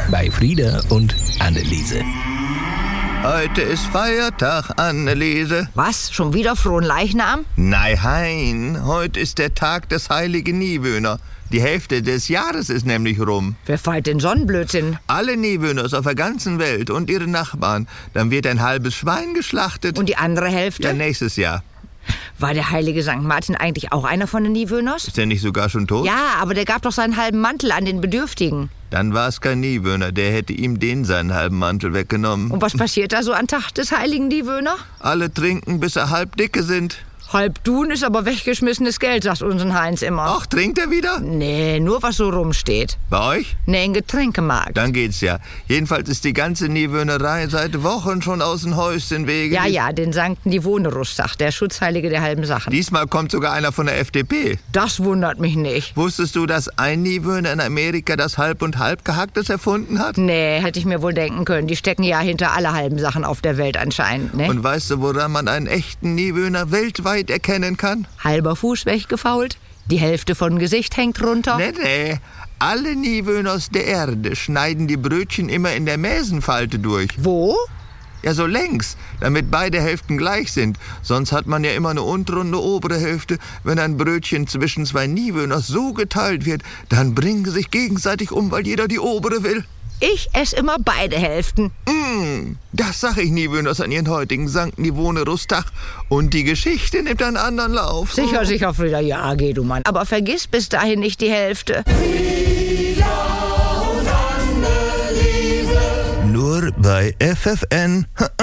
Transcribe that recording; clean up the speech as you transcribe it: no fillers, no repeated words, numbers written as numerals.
bei Frieda und Anneliese. Heute ist Feiertag, Anneliese. Was? Schon wieder Fronleichnam? Nein, heute ist der Tag des heiligen Niewöhner. Die Hälfte des Jahres ist nämlich rum. Wer feiert den Sonnenblödsinn? Alle Niewöhners auf der ganzen Welt und ihre Nachbarn. Dann wird ein halbes Schwein geschlachtet. Und die andere Hälfte? Ja, nächstes Jahr. War der heilige St. Martin eigentlich auch einer von den Niewöhners? Ist der nicht sogar schon tot? Ja, aber der gab doch seinen halben Mantel an den Bedürftigen. Dann war es kein Niewöhner, der hätte ihm seinen halben Mantel weggenommen. Und was passiert da so am Tag des heiligen Niewöhner? Alle trinken, bis sie halb dicke sind. Halb Dun ist aber weggeschmissenes Geld, sagt unseren Heinz immer. Ach, trinkt er wieder? Nee, nur was so rumsteht. Bei euch? Nee, ein Getränkemarkt. Dann geht's ja. Jedenfalls ist die ganze Niewöhnerei seit Wochen schon aus dem Häuschen wegen. Ja, den Sankt Niwonerus, sagt der Schutzheilige der halben Sachen. Diesmal kommt sogar einer von der FDP. Das wundert mich nicht. Wusstest du, dass ein Niewöhner in Amerika das Halb- und Halbgehacktes erfunden hat? Nee, hätte ich mir wohl denken können. Die stecken ja hinter aller halben Sachen auf der Welt anscheinend, ne? Und weißt du, woran man einen echten Niewöhner weltweit erkennen kann? Halber Fuß weggefault, die Hälfte von Gesicht hängt runter. Nee. Alle Niewöhners der Erde schneiden die Brötchen immer in der Mäsenfalte durch. Wo? Ja, so längs, damit beide Hälften gleich sind. Sonst hat man ja immer eine untere und eine obere Hälfte. Wenn ein Brötchen zwischen zwei Niewöhners so geteilt wird, dann bringen sie sich gegenseitig um, weil jeder die obere will. Ich esse immer beide Hälften. Das sag ich Niewöhners an ihren heutigen Sankt Niwonerustag. Und die Geschichte nimmt einen anderen Lauf. Sicher, Frieda. Ja, geh du Mann. Aber vergiss bis dahin nicht die Hälfte. Nur bei FFN.